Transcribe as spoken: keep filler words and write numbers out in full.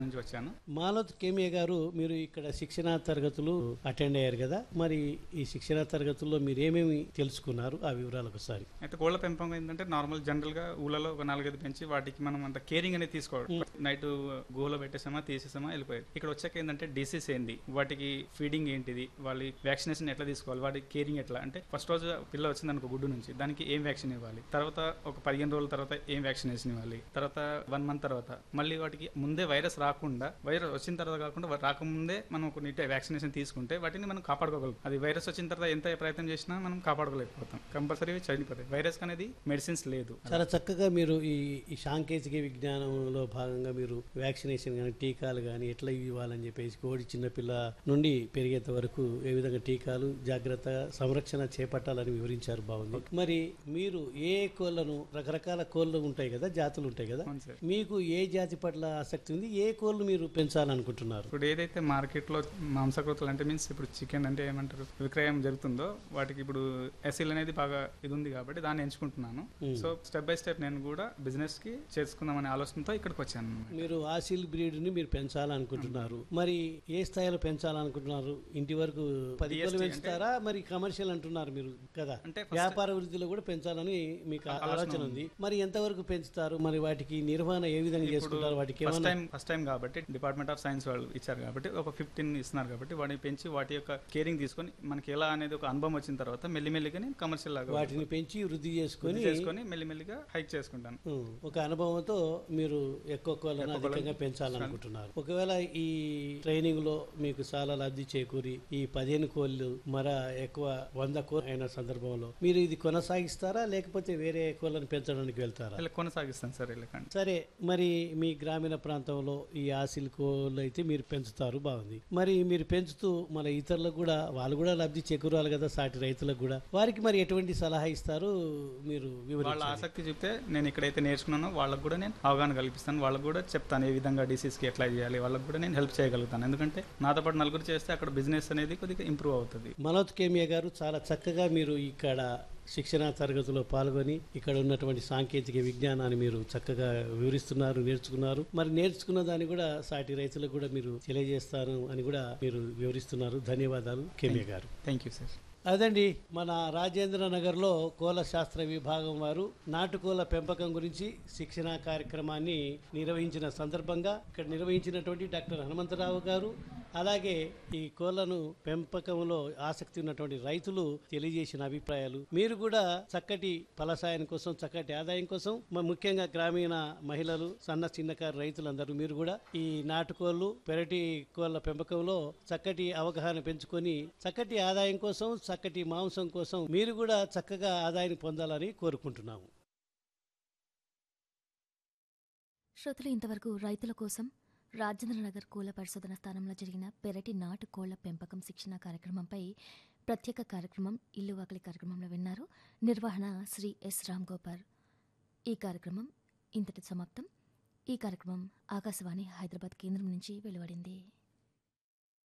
నుంచి వచ్చాను. మాలత్ కేమియా గారు, మీరు ఇక్కడ శిక్షణా తరగతులు అటెండ్ అయ్యారు కదా, మరి ఈ శిక్షణా తరగతుల్లో మీరు ఏమేమి తెలుసుకున్నారు ఆ వివరాలు ఒకసారి. అయితే కోళ్ల పెంపకం ఏంటంటే నార్మల్ జనరల్ గా ఊళ్ళలో ఒక నాలుగైదు పెంచి వాటికి మనం అంత కేరింగ్ అనేది తీసుకోవడం. నైట్ గోలో పెట్టేసామా తీసేసామా వెళ్ళిపోయేది. ఇక్కడ వచ్చాక ఏంటంటే డిసీజ్ ఏంది, వాటికి ఫీడింగ్ ఏంటిది, వాళ్ళ వ్యాక్సినేషన్ ఎట్లా తీసుకోవాలి, వాటి కేరింగ్ ఎట్లా అంటే ఫస్ట్ రోజు పిల్ల వచ్చింది అనుకో గుడ్డు నుంచి, దానికి ఏం వ్యాక్సిన్ ఇవ్వాలి, తర్వాత ఒక పదిహేను రోజుల తర్వాత ఏం వ్యాక్సినేషన్ ఇవ్వాలి, తర్వాత వన్ మంత్ తర్వాత మళ్ళీ వాటికి ముందే వైరస్ రాకుండా, వైరస్ వచ్చిన తర్వాత కాకుండా రాకముందే మనం కొన్ని వ్యాక్సినేషన్ తీసుకుంటే వాటిని మనం కాపాడుకోగలం. అది వైరస్ వచ్చిన తర్వాత ఎంత ప్రయత్నం చేసినా మనం కాపాడుకోలేకపోతాం, కంపల్సరీ చనిపోతాయి. వైరస్ అనేది మెడిసిన్స్ లేదు. చాలా చక్కగా మీరు ఈ ఈ సాంకేతిక విజ్ఞానంలో భాగంగా మీరు వ్యాక్సినేషన్ కానీ టీకాలు కానీ ఎట్లా ఇవ్వాలని చెప్పేసి, కోడి చిన్నపిల్ల నుండి పెరిగేంత వరకు ఏ విధంగా టీకాలు జాగ్రత్త సంరక్షణ చేపట్టాలని వివరించారు. బాగుంది. మరి మీరు ఏ కోళ్లను, రకరకాల కోళ్ళు ఉంటాయి కదా, జాతులు ఉంటాయి కదా, మీకు ఏ జాతి పట్ల ఆసక్తి ఉంది, ఏ కోళ్ళు మీరు పెంచాలనుకుంటున్నారు? ఇప్పుడు ఏదైతే మార్కెట్ లో మాంసకృతులు అంటే మీన్స్ ఇప్పుడు చికెన్ అంటే ఏమంటారు విక్రయం జరుగుతుందో వాటికి ఇప్పుడు ఎసిల్ అనేది బాగా ఇది ఉంది కాబట్టి దాన్ని ఎంచుకుంటున్నాను. సో స్టెప్ బై స్టెప్ నేను కూడా బిజినెస్ కి చేసుకుందామనే ఆలోచనతో ఇక్కడికి వచ్చాను. మీరు ఆసిల్ బ్రీడ్ ని మీరు పెంచాలనుకుంటున్నారు. మరి ఏ స్థాయిలో పెంచాలనుకుంటున్నారు? ఇంటి వరకు పది కోళ్ళు పెంచుతారా, మరి కమర్షియల్ అంటున్నారు మీరు కదా, అంటే వ్యాపార వృద్ధిలో కూడా పెంచాలని మీకు ఆలోచన ఉంది. మరి ఎంతవరకు పెంచుతారు, మరి వాటికి నిర్వహణ ఏ విధంగా చేసుకుంటారు? వాటికి ఫస్ట్ టైం ఫస్ట్ టైం కాబట్టి డిపార్ట్మెంట్ ఆఫ్ సైన్స్ వాళ్ళు ఇచ్చారు కాబట్టి ఒక ఫిఫ్టీన్ ఇస్తున్నారు కాబట్టి వాటిని పెంచి వాటి యొక్క కేరింగ్ తీసుకొని మనకి ఎలా అనేది ఒక అనుభవం వచ్చిన తర్వాత మెల్లిమెల్లిగా నేను కమర్షియల్ లాగా వాటిని పెంచి వృద్ధి చేసుకొని చేసుకొని మెల్లిమెల్లిగా హైక్ చేసుకుంటాను. ఒక అనుభవంతో మీరు ఎక్కువ కోళ్ళను అధికంగా పెంచాలనుకుంటున్నారు. ఒకవేళ ఈ ట్రైనింగ్ లో మీకు చాలా లబ్ధి చేకూరి ఈ పదిహేను కోళ్ళు మర ఎక్కువ వంద కోళ్ళు అయిన సందర్భంలో మీరు ఇది కొనసాగిస్తారా, లేకపోతే వేరే కోళ్ళను పెంచడానికి వెళ్తారా? కొనసాగిస్తాను సార్. సరే, మరి మీ గ్రామీణ ప్రాంతంలో ఈ ఆసిల్ కోళ్ళు అయితే మీరు పెంచుతారు, బాగుంది. మరి మీరు పెంచుతూ మన ఇతరులకు కూడా, వాళ్ళు కూడా లబ్ధి చేకూరాలి కదా, సాటి రైతులకు కూడా, వారికి మరి ఎటువంటి సలహా ఇస్తారు మీరు వివరించండి. వాళ్ళ ఆసక్తి చెప్తే నేను ఇక్కడైతే నేర్చుకున్నానో వాళ్ళకు కూడా నేను అవగాహన కల్పిస్తాను, వాళ్ళకు కూడా చెప్తాను ఏ విధంగా డిసీజ్ కి ఎట్లా చేయాలి, వాళ్ళకు కూడా నేను హెల్ప్ చేయగలుగుతాను. ఎందుకంటే నాతో పాటు నలుగురు చేస్తే అక్కడ బిజినెస్ అనేది కొద్దిగా ఇంప్రూవ్ అవుతుంది. మాలత్ కేమియా గారు, చాలా చక్కగా మీరు ఇక్కడ శిక్షణా తరగతిలో పాల్గొని ఇక్కడ ఉన్నటువంటి సాంకేతిక విజ్ఞానాన్ని మీరు చక్కగా వివరిస్తున్నారు, నేర్చుకున్నారు. మరి నేర్చుకున్న దాన్ని కూడా సాటి రైతులకు కూడా మీరు తెలియజేస్తారు అని కూడా మీరు వివరిస్తున్నారు. ధన్యవాదాలు కేమియా గారు. Thank you sir. అదండి, మన రాజేంద్ర నగర్లో కోళ్ళ శాస్త్ర విభాగం వారు నాటుకోళ్ల పెంపకం గురించి శిక్షణా కార్యక్రమాన్ని నిర్వహించిన సందర్భంగా ఇక్కడ నిర్వహించినటువంటి డాక్టర్ హనుమంతరావు గారు, అలాగే ఈ కోళ్లను పెంపకంలో ఆసక్తి ఉన్నటువంటి రైతులు తెలియజేసిన అభిప్రాయాలు. మీరు కూడా చక్కటి ఫలసాయం కోసం, చక్కటి ఆదాయం కోసం, ముఖ్యంగా గ్రామీణ మహిళలు, సన్న చిన్నకారు రైతులందరూ మీరు కూడా ఈ నాటుకోళ్లు, పెరటి కోళ్ల పెంపకంలో చక్కటి అవగాహన పెంచుకొని చక్కటి ఆదాయం కోసం, చక్కటి మాంసం కోసం మీరు కూడా చక్కగా ఆదాయాన్ని పొందాలని కోరుకుంటున్నాము. శ్రోతలు, ఇంతవరకు రైతుల కోసం రాజేంద్రనగర్ కోళ్ల పరిశోధన స్థానంలో జరిగిన పెరటి నాటు కోళ్ల పెంపకం శిక్షణ కార్యక్రమంపై ప్రత్యేక కార్యక్రమం ఇల్లు వాకిలి కార్యక్రమంలో విన్నారు. నిర్వహణ శ్రీ ఎస్ రామ్ గోపాల్. ఈ కార్యక్రమం ఇంతటి సమాప్తం. ఈ కార్యక్రమం ఆకాశవాణి హైదరాబాద్ కేంద్రం నుంచి వెలువడింది.